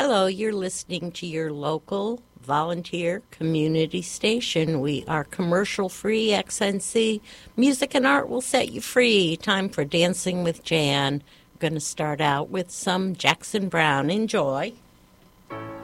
Hello, you're listening to your local volunteer community station. We are commercial-free XNC. Music and art will set you free. Time for Dancing with Jan. I'm going to start out with some Jackson Browne. Enjoy.